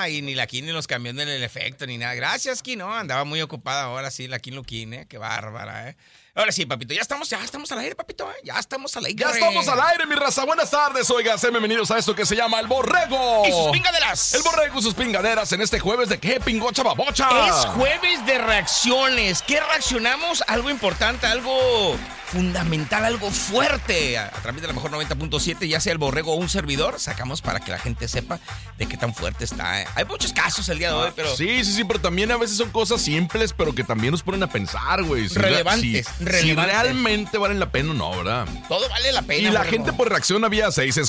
y ni la Kim ni los cambió en el efecto ni nada. Gracias, Kim, ¿no? Andaba muy ocupada ahora sí, la Kim Luquín, ¿eh? Qué bárbara, ¿eh? Ahora sí, papito, ya estamos al aire, papito, ¿eh? Ya estamos al aire. Ya estamos al aire, mi raza. Buenas tardes, oigan, sean bienvenidos a esto que se llama El Borrego. Y sus pingaderas. El Borrego y sus pingaderas en este jueves de ¿qué, pingocha babocha? Es jueves de reacciones. ¿Qué reaccionamos? Algo importante, algo fundamental, algo fuerte. A través de la mejor 90.7, ya sea El Borrego o un servidor, sacamos para que la gente sepa de qué tan fuerte está, ¿eh? Hay muchos casos el día de hoy, pero... Sí, pero también a veces son cosas simples, pero que también nos ponen a pensar, güey. Relevantes. Si realmente valen la pena o no, ¿verdad? Todo vale la pena. Y la gente por reacciona vía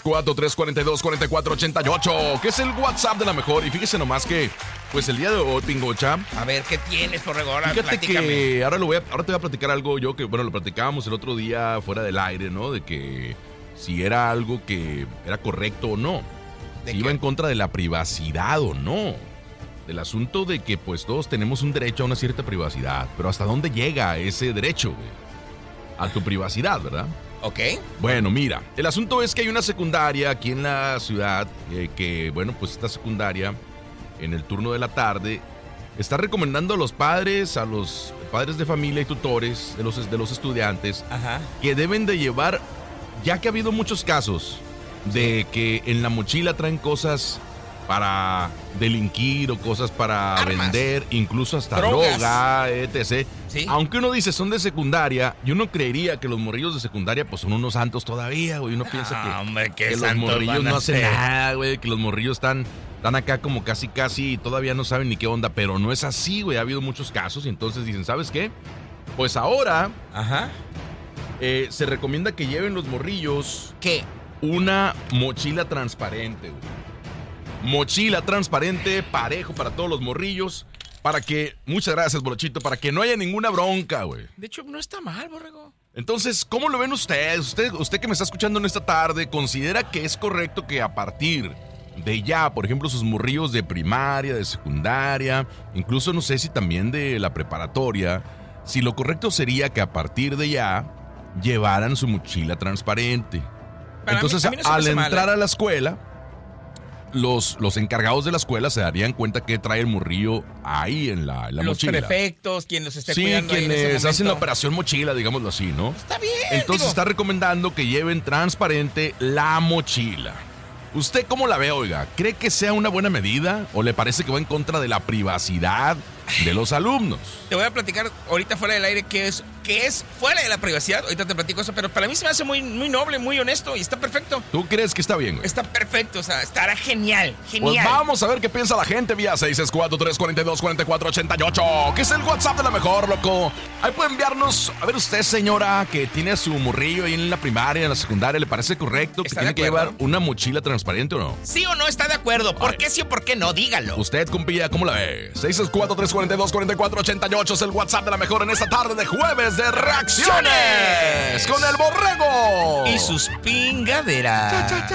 664-342-4488, que es el WhatsApp de la mejor. Y fíjese nomás que, pues el día de hoy, pingocha. A ver, ¿qué tienes, Borrego? Ahora fíjate platícame. que ahora te voy a platicar algo yo que, bueno, lo platicábamos el otro día fuera del aire, ¿no? De que si era algo que era correcto o no. Si iba en contra de la privacidad o no. Del asunto de que, pues, todos tenemos un derecho a una cierta privacidad. Pero ¿hasta dónde llega ese derecho, güey? A tu privacidad, ¿verdad? Ok. Bueno, mira, el asunto es que hay una secundaria aquí en la ciudad que, bueno, pues esta secundaria, en el turno de la tarde, está recomendando a los padres de familia y tutores de los estudiantes, ajá, que deben de llevar, ya que ha habido muchos casos de que en la mochila traen cosas para delinquir o cosas para armas, vender, incluso hasta drogas, droga, etc. Sí. Aunque uno dice son de secundaria, yo no creería que los morrillos de secundaria pues son unos santos todavía, güey. Uno piensa que los morrillos no hacen nada, güey, que los morrillos están acá como casi y todavía no saben ni qué onda, pero no es así, güey. Ha habido muchos casos y entonces dicen, ¿sabes qué? Pues ahora ajá, se recomienda que lleven los morrillos ¿qué? Una mochila transparente, güey. Mochila transparente, parejo para todos los morrillos, para que, muchas gracias, Borochito, para que no haya ninguna bronca, güey. De hecho, no está mal, Borrego. Entonces, ¿cómo lo ven ustedes? Usted que me está escuchando en esta tarde, ¿considera que es correcto que a partir de ya, por ejemplo, sus morrillos de primaria, de secundaria, incluso no sé si también de la preparatoria, si lo correcto sería que a partir de ya llevaran su mochila transparente? Entonces, al entrar a la escuela, los encargados de la escuela se darían cuenta que trae el morrillo ahí en la mochila. Los prefectos, quien los esté cuidando. Sí, quienes hacen la operación mochila, digámoslo así, ¿no? Está bien. Entonces está recomendando que lleven transparente la mochila. ¿Usted cómo la ve, oiga? ¿Cree que sea una buena medida o le parece que va en contra de la privacidad de los alumnos? Te voy a platicar ahorita fuera del aire qué es fuera de la privacidad. Ahorita te platico eso, pero para mí se me hace muy, muy noble, muy honesto y está perfecto. ¿Tú crees que está bien, güey? Está perfecto, o sea, estará genial. Pues vamos a ver qué piensa la gente vía 664-342-4488, que es el WhatsApp de la mejor, loco. Ahí puede enviarnos, a ver usted, señora, que tiene a su morrillo ahí en la primaria, en la secundaria, ¿le parece correcto que tiene que llevar una mochila transparente o no? ¿Sí o no está de acuerdo? ¿Por qué sí o por qué no? Dígalo. Usted, compilla, ¿cómo la ve? 664-342-4488 es el WhatsApp de la mejor en esta tarde de jueves de reacciones con el Borrego y sus pingaderas.